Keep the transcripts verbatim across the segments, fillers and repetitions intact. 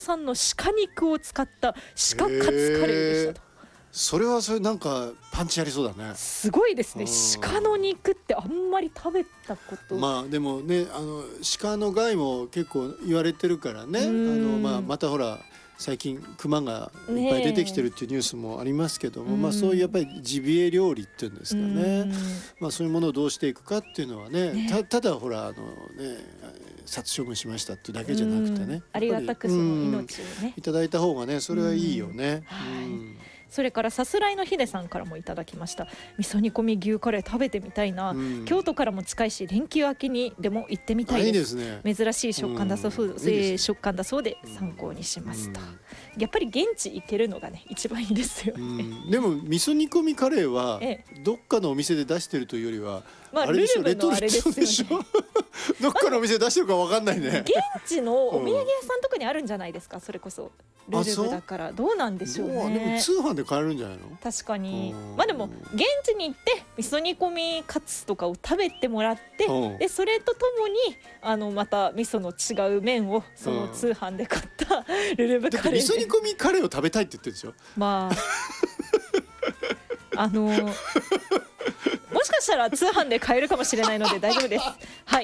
産の鹿肉を使った鹿カツカレーでしたと。 それはそれなんかパンチありそうだね。 すごいですね。鹿の肉ってあんまり食べたことまあでもね、あの鹿の害も結構言われてるからね。あの、まあ、またほら最近クマがいっぱい出てきてるっていうニュースもありますけども、まあそういうやっぱりジビエ料理っていうんですかね、まあそういうものをどうしていくかっていうのはね、ねた, ただほらあのね殺処分しましたっていうだけじゃなくてね、 ありがたくその命をねいただいた方がね、それはいいよね。 それからさすらいのひでさんからもいただきました。味噌煮込み牛カレー食べてみたいな、うん、京都からも近いし連休明けにでも行ってみたいです。いいですね。珍しい食感だそう、うん、いい食感だそうで参考にしますと、うん、やっぱり現地行けるのがね一番いいですよね、 うん、でも味噌煮込みカレーはどっかのお店で出してるというよりは、まあ、あれでしょ、レトルトでしょどっかのお店で出してるか分かんないね。 現地のお土産屋さんとかにあるんじゃないですか、それこそルルブだからどうなんでしょうね。 でも通販で買えるんじゃないの。 確かに。まあでも現地に行って味噌煮込みカツとかを食べてもらって、でそれとともにあのまた味噌の違う麺をその通販で買ったルルブカレーで、 味噌煮込みカレーを食べたいって言ってるでしょ。 まああのもしかしたら通販で買えるかもしれないので大丈夫です。はい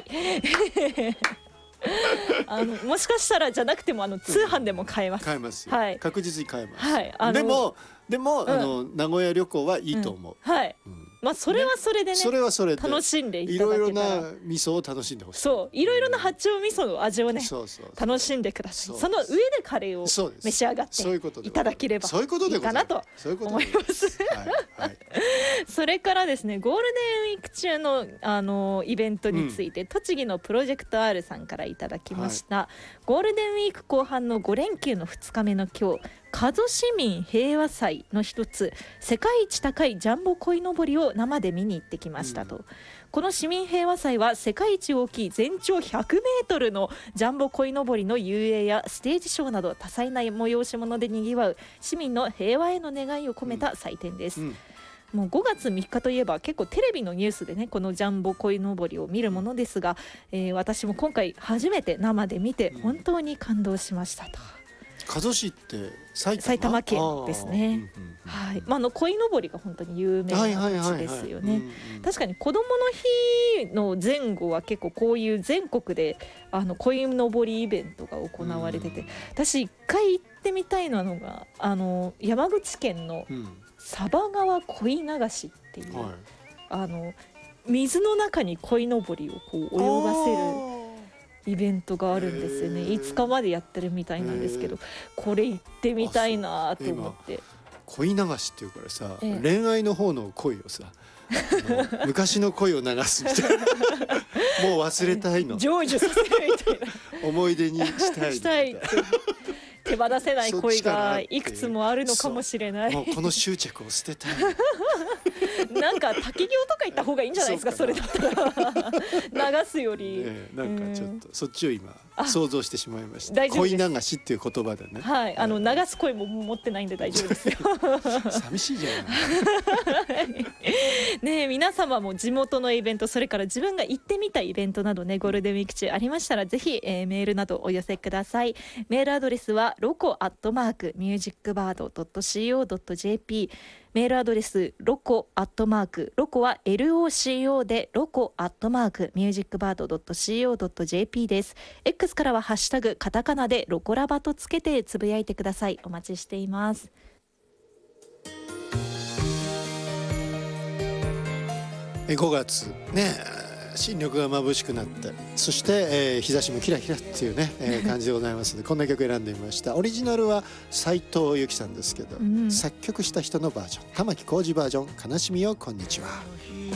あのもしかしたらじゃなくてもあの通販でも買えます。 買えますよ、はい、確実に買えます、 はい、 あのでもでも、うん、あの名古屋旅行はいいと思う、 うん、はい、うん、まあそれはそれでね、 それはそれで楽しんでいただけたら、 いろいろな味噌を楽しんでほしい。 そう、いろいろな八丁味噌の味をね、そうそうそう楽しんでください。その上でカレーを召し上がっていただければいいかなと思います。それからですね、ゴールデンウィーク中のあのイベントについて、うん、栃木のプロジェクト R さんからいただきました、はい、ゴールデンウィーク後半のご連休のふつかめの今日、加須市民平和祭の一つ、世界一高いジャンボ鯉のぼりを生で見に行ってきましたと、うん、この市民平和祭は世界一大きい全長ひゃくメートルのジャンボ鯉のぼりの遊泳やステージショーなど多彩な催し物でにぎわう市民の平和への願いを込めた祭典です、うんうん、もうごがつみっかといえば結構テレビのニュースでねこのジャンボ鯉のぼりを見るものですが、えー、私も今回初めて生で見て本当に感動しましたと。 加須市って埼玉、 埼玉県ですね。はい、まああの鯉のぼりが本当に有名な土地ですよね。確かに子どもの日の前後は結構こういう全国であの鯉のぼりイベントが行われてて、私一回行ってみたいのがあの山口県の佐波川鯉流しっていう、はい、あの水の中に鯉のぼりをこう泳がせるイベントがあるんですよね。いつかまでやってるみたいなんですけど、これ行ってみたいなと思って。 恋流しっていうからさ、ええ、恋愛の方の恋をさ昔の恋を流すみたいなもう忘れたいの、 成就させるみたいな思い出にしたいしたいって手放せない恋がいくつもあるのかもしれない。 もうこの執着を捨てたいなんか滝行とか行った方がいいんじゃないですか、 そ, それだったら流すより、 ね、なんかちょっとそっちを今想像してしまいました。恋流しっていう言葉でね、 はい、あの流す恋も持ってないんで大丈夫ですよ寂しいじゃないねえ、皆様も地元のイベント、それから自分が行ってみたイベントなどね、ゴールデンウィーク中ありましたらぜひ、えー、メールなどお寄せください。メールアドレスはロコアットマークミュージックバードドットシーオードットジェーピー、メールアドレスロコアットマーク、ロコは エルオーシーオー でロコアットマークミュージックバードドットシーオードットジェーピー です。 X からはハッシュタグカタカナでロコラバとつけてつぶやいてください。お待ちしています。 ごがつね、新緑が眩しくなって、そして、えー、日差しもキラキラっていうね、えー、感じでございますのでこんな曲選んでみました。オリジナルは斉藤由貴さんですけど、うん、作曲した人のバージョン、玉置浩二バージョン、悲しみよこんにちは。